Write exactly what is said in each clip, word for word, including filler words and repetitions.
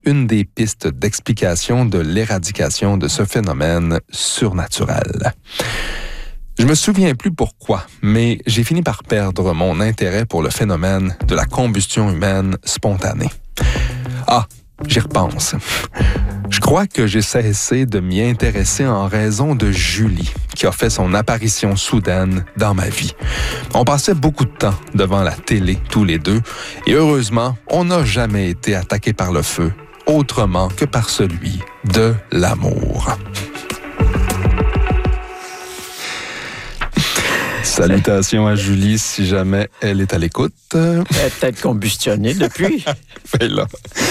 une des pistes d'explication de l'éradication de ce phénomène surnaturel. Je me souviens plus pourquoi, mais j'ai fini par perdre mon intérêt pour le phénomène de la combustion humaine spontanée. Ah, j'y repense. Je crois que j'ai cessé de m'y intéresser en raison de Julie, qui a fait son apparition soudaine dans ma vie. On passait beaucoup de temps devant la télé, tous les deux, et heureusement, on n'a jamais été attaqué par le feu, autrement que par celui de l'amour. Salutations à Julie, si jamais elle est à l'écoute. Elle a peut-être combustionné depuis. Ben là.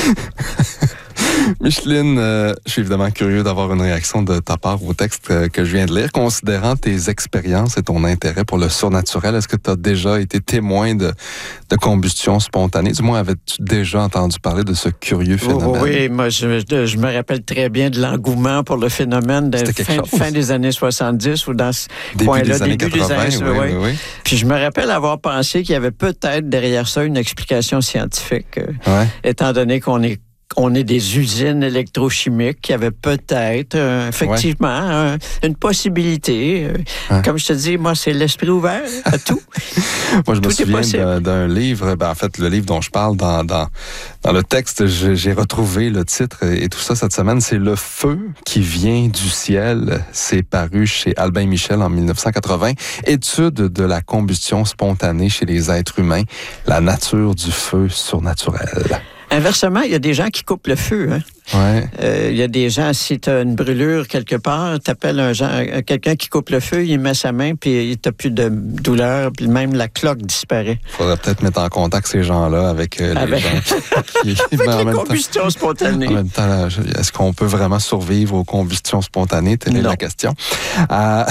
Micheline, euh, je suis évidemment curieux d'avoir une réaction de ta part au texte euh, que je viens de lire. Considérant tes expériences et ton intérêt pour le surnaturel, est-ce que tu as déjà été témoin de, de combustion spontanée? Du moins, avais-tu déjà entendu parler de ce curieux phénomène? Oui, moi, je, je me rappelle très bien de l'engouement pour le phénomène de fin, fin des années soixante-dix ou dans ce début coin-là, des années début quatre-vingts, des années... oui, Oui, oui, oui. Puis je me rappelle avoir pensé qu'il y avait peut-être derrière ça une explication scientifique, euh, Ouais. étant donné qu'on est On est des usines électrochimiques qui avaient peut-être, euh, effectivement, ouais. euh, une possibilité. Euh, ouais. Comme je te dis, moi, c'est l'esprit ouvert à tout. Moi, je tout me souviens d'un, d'un livre, ben, en fait, le livre dont je parle dans, dans, dans le texte, j'ai, j'ai retrouvé le titre et tout ça cette semaine, c'est « Le feu qui vient du ciel ». C'est paru chez Albin Michel en dix-neuf cent quatre-vingts. Étude de la combustion spontanée chez les êtres humains, la nature du feu surnaturel. Inversement, il y a des gens qui coupent le feu. Hein? Ouais. Euh, il y a des gens, si tu as une brûlure quelque part, tu appelles un genre, quelqu'un qui coupe le feu, il met sa main, puis tu n'as plus de douleur, puis même la cloque disparaît. Il faudrait peut-être mettre en contact ces gens-là avec euh, les avec... gens qui... qui avec mais les combustions temps, spontanées. En même temps, là, est-ce qu'on peut vraiment survivre aux combustions spontanées? Telle est la question. Euh...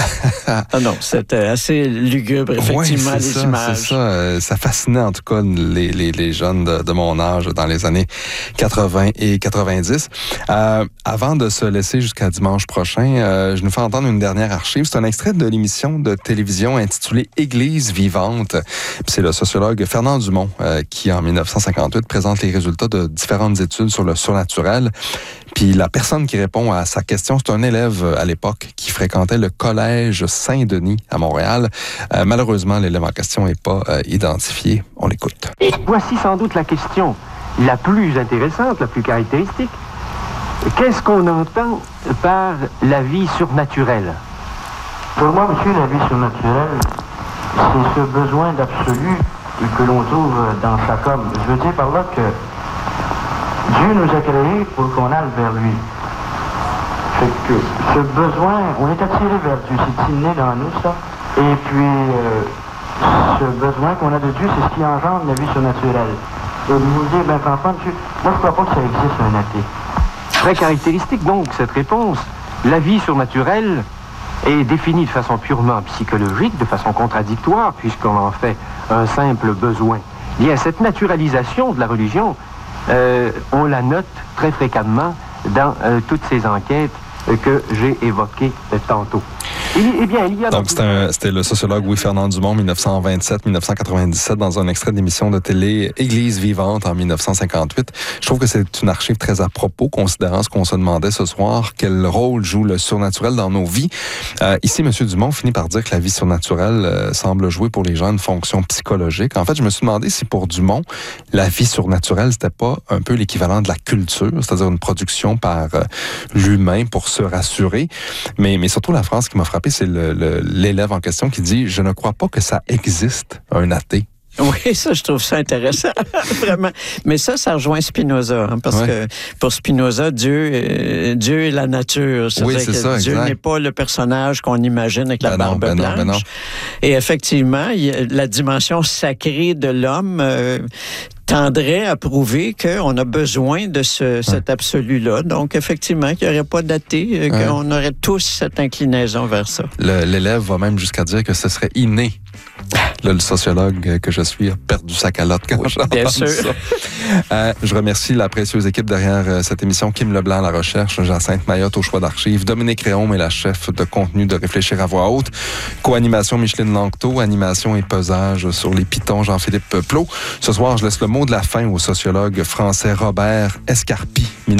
ah non, c'était assez lugubre, effectivement, ouais, les ça, images. C'est ça. Ça fascinait en tout cas les, les, les jeunes de, de mon âge dans les années quatre-vingts et quatre-vingt-dix. Euh, avant de se laisser jusqu'à dimanche prochain, euh, je nous fais entendre une dernière archive. C'est un extrait de l'émission de télévision intitulée Église vivante. Puis c'est le sociologue Fernand Dumont euh, qui, en dix-neuf cent cinquante-huit, présente les résultats de différentes études sur le surnaturel. Puis la personne qui répond à sa question, c'est un élève à l'époque qui fréquentait le collège Saint-Denis à Montréal. Euh, malheureusement, l'élève en question n'est pas euh, identifié. On l'écoute. Et voici sans doute la question la plus intéressante, la plus caractéristique. Qu'est-ce qu'on entend par la vie surnaturelle? Pour moi, monsieur, la vie surnaturelle, c'est ce besoin d'absolu que l'on trouve dans chaque homme. Je veux dire par là que Dieu nous a créés pour qu'on aille vers lui. Fait que ce besoin, on est attiré vers Dieu, c'est inné dans nous, ça. Et puis, euh, ce besoin qu'on a de Dieu, c'est ce qui engendre la vie surnaturelle. Et vous dire, ben, franchement, monsieur, moi, je crois pas que ça existe, un athée. Très caractéristique, donc, cette réponse. La vie surnaturelle est définie de façon purement psychologique, de façon contradictoire, puisqu'on en fait un simple besoin. Bien, cette naturalisation de la religion, euh, on la note très fréquemment dans euh, toutes ces enquêtes euh, que j'ai évoquées euh, tantôt. Et, eh bien, il y a Donc, c'était, un, c'était le sociologue Louis-Fernand Dumont, dix-neuf cent vingt-sept à dix-neuf cent quatre-vingt-dix-sept, dans un extrait d'émission de télé Église vivante en dix-neuf cent cinquante-huit. Je trouve que c'est une archive très à propos, considérant ce qu'on se demandait ce soir, quel rôle joue le surnaturel dans nos vies. Euh, ici, M. Dumont finit par dire que la vie surnaturelle euh, semble jouer pour les gens une fonction psychologique. En fait, je me suis demandé si pour Dumont, la vie surnaturelle, c'était pas un peu l'équivalent de la culture, c'est-à-dire une production par euh, l'humain pour se rassurer. Mais, mais surtout, la phrase qui m'a frappé, c'est le, le, l'élève en question qui dit « Je ne crois pas que ça existe, un athée ». Oui, ça, je trouve ça intéressant, vraiment. Mais ça, ça rejoint Spinoza, hein, parce ouais. que pour Spinoza, Dieu, euh, Dieu est la nature. C'est oui, c'est que ça, Dieu exact. N'est pas le personnage qu'on imagine avec la ben barbe non, ben blanche. non, ben non. Et effectivement, il y a la dimension sacrée de l'homme euh, tendrait à prouver qu'on a besoin de ce, cet ouais. absolu-là. Donc, effectivement, qu'il n'y aurait pas d'athée, ouais. qu'on aurait tous cette inclinaison vers ça. Le, l'élève va même jusqu'à dire que ce serait inné. Là, le sociologue que je suis a perdu sa calotte quand oui, j'entends ça. Euh, je remercie la précieuse équipe derrière euh, cette émission. Kim Leblanc à la recherche, Jacinthe Mayotte au choix d'archives, Dominique Réaume est la chef de contenu de Réfléchir à voix haute, co-animation Micheline Lanctot, animation et pesage sur les pitons Jean-Philippe Plot. Ce soir, je laisse le mot mot de la fin au sociologue français Robert Escarpi.